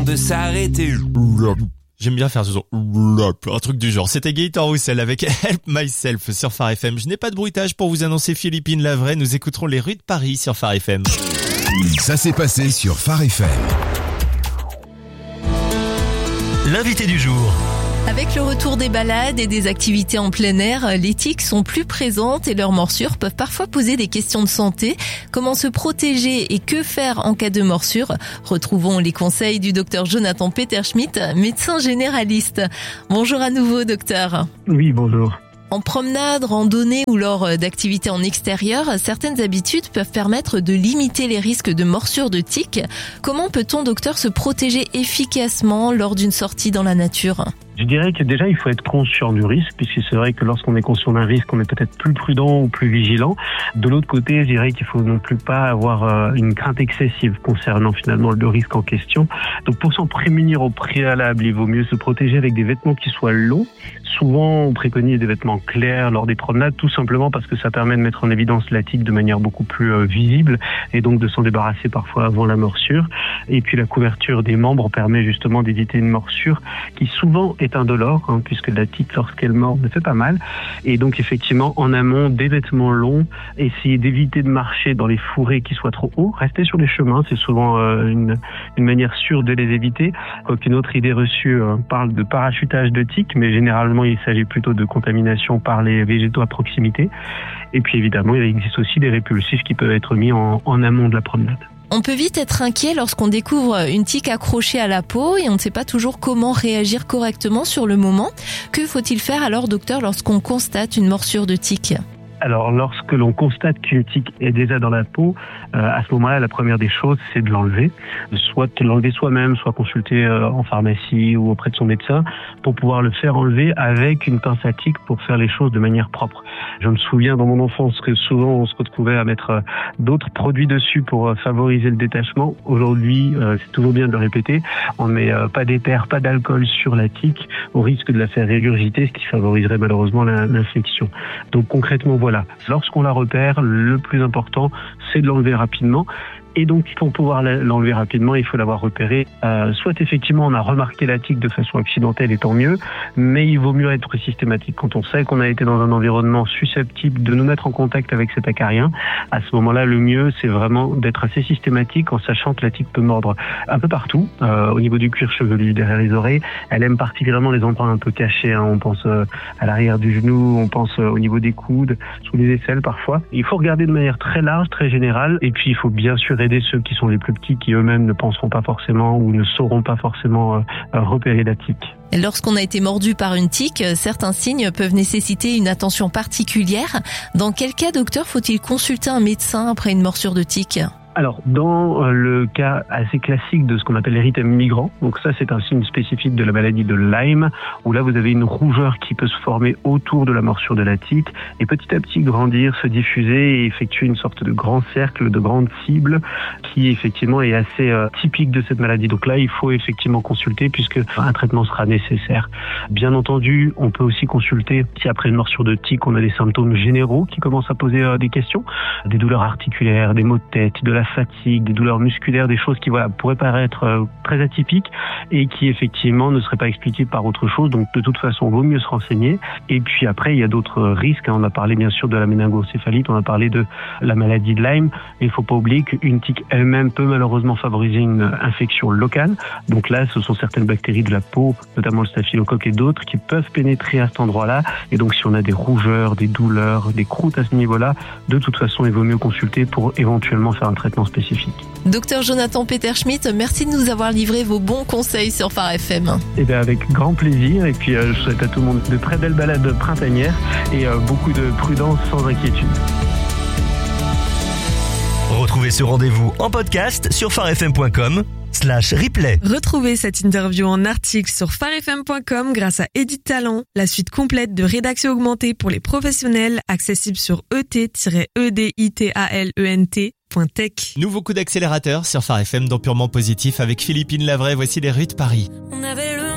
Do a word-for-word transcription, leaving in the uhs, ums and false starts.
de s'arrêter. J'aime bien faire ce son, un truc du genre. C'était Gaëtan Roussel avec Help Myself sur Phare F M. Je n'ai pas de bruitage pour vous annoncer Philippine Lavray. Nous écouterons les rues de Paris sur Phare F M. Ça s'est passé sur Phare F M. L'invité du jour. Avec le retour des balades et des activités en plein air, les tiques sont plus présentes et leurs morsures peuvent parfois poser des questions de santé. Comment se protéger et que faire en cas de morsure? Retrouvons les conseils du docteur Jonathan Peterschmidt, médecin généraliste. Bonjour à nouveau, docteur. Oui, bonjour. En promenade, randonnée ou lors d'activités en extérieur, certaines habitudes peuvent permettre de limiter les risques de morsure de tiques. Comment peut-on, docteur, se protéger efficacement lors d'une sortie dans la nature ? Je dirais que déjà, il faut être conscient du risque, puisque c'est vrai que lorsqu'on est conscient d'un risque, on est peut-être plus prudent ou plus vigilant. De l'autre côté, je dirais qu'il faut non plus pas avoir euh, une crainte excessive concernant finalement le risque en question. Donc pour s'en prémunir au préalable, il vaut mieux se protéger avec des vêtements qui soient longs. Souvent, on préconise des vêtements clairs lors des promenades, tout simplement parce que ça permet de mettre en évidence la tique de manière beaucoup plus euh, visible et donc de s'en débarrasser parfois avant la morsure. Et puis la couverture des membres permet justement d'éviter une morsure qui souvent est indolore, hein, puisque la tique, lorsqu'elle mord, ne fait pas mal. Et donc, effectivement, en amont, des vêtements longs, essayer d'éviter de marcher dans les fourrés qui soient trop hauts, rester sur les chemins, c'est souvent euh, une, une manière sûre de les éviter. Quoiqu'une autre idée reçue euh, parle de parachutage de tiques, mais généralement, il s'agit plutôt de contamination par les végétaux à proximité. Et puis, évidemment, il existe aussi des répulsifs qui peuvent être mis en, en amont de la promenade. On peut vite être inquiet lorsqu'on découvre une tique accrochée à la peau et on ne sait pas toujours comment réagir correctement sur le moment. Que faut-il faire alors, docteur, lorsqu'on constate une morsure de tique ? Alors, lorsque l'on constate qu'une tique est déjà dans la peau, euh, à ce moment-là, la première des choses, c'est de l'enlever. Soit de l'enlever soi-même, soit consulter euh, en pharmacie ou auprès de son médecin pour pouvoir le faire enlever avec une pince à tique pour faire les choses de manière propre. Je me souviens dans mon enfance que souvent on se retrouvait à mettre euh, d'autres produits dessus pour euh, favoriser le détachement. Aujourd'hui, euh, c'est toujours bien de le répéter, on ne met euh, pas d'éther, pas d'alcool sur la tique au risque de la faire régurgiter, ce qui favoriserait malheureusement la, l'infection. Donc concrètement, voilà, lorsqu'on la repère, le plus important, c'est de l'enlever rapidement. Et donc, pour pouvoir l'enlever rapidement, il faut l'avoir repéré. Euh, soit effectivement, on a remarqué la tique de façon accidentelle, et tant mieux, mais il vaut mieux être systématique. Quand on sait qu'on a été dans un environnement susceptible de nous mettre en contact avec cet acarien, à ce moment-là, le mieux, c'est vraiment d'être assez systématique en sachant que la tique peut mordre un peu partout, euh, au niveau du cuir chevelu, derrière les oreilles. Elle aime particulièrement les endroits un peu cachés, hein. On pense euh, à l'arrière du genou, on pense euh, au niveau des coudes, sous les aisselles parfois. Il faut regarder de manière très large, très générale, et puis il faut bien sûr aider ceux qui sont les plus petits, qui eux-mêmes ne penseront pas forcément ou ne sauront pas forcément euh, repérer la tique. Lorsqu'on a été mordu par une tique, certains signes peuvent nécessiter une attention particulière. Dans quel cas, docteur, faut-il consulter un médecin après une morsure de tique ? Alors, dans le cas assez classique de ce qu'on appelle l'érythème migrant, donc ça c'est un signe spécifique de la maladie de Lyme, où là vous avez une rougeur qui peut se former autour de la morsure de la tique et petit à petit grandir, se diffuser et effectuer une sorte de grand cercle, de grande cible qui effectivement est assez euh, typique de cette maladie. Donc là il faut effectivement consulter puisque un traitement sera nécessaire. Bien entendu, on peut aussi consulter si après une morsure de tique on a des symptômes généraux qui commencent à poser euh, des questions, des douleurs articulaires, des maux de tête, de la fatigue, des douleurs musculaires, des choses qui voilà, pourraient paraître euh, très atypiques et qui effectivement ne seraient pas expliquées par autre chose. Donc de toute façon, il vaut mieux se renseigner. Et puis après, il y a d'autres risques. On a parlé bien sûr de la méningocéphalite, on a parlé de la maladie de Lyme. Et il ne faut pas oublier qu'une tique elle-même peut malheureusement favoriser une infection locale. Donc là, ce sont certaines bactéries de la peau, notamment le staphylocoque et d'autres, qui peuvent pénétrer à cet endroit-là. Et donc si on a des rougeurs, des douleurs, des croûtes à ce niveau-là, de toute façon, il vaut mieux consulter pour éventuellement faire un traitement spécifique. Docteur Jonathan Peterschmidt, merci de nous avoir livré vos bons conseils sur Phare F M. Eh bien, avec grand plaisir. Et puis, euh, je souhaite à tout le monde de très belles balades printanières et euh, beaucoup de prudence sans inquiétude. Retrouvez ce rendez-vous en podcast sur pharefm point com slash replay. Retrouvez cette interview en article sur pharefm point com grâce à Edit Talent, la suite complète de rédaction augmentée pour les professionnels, accessible sur e t tiret e d i t a l e n t point tech. Nouveau coup d'accélérateur sur Phare F M dans Purement Positif avec Philippine Lavray. Voici les rues de Paris. On avait le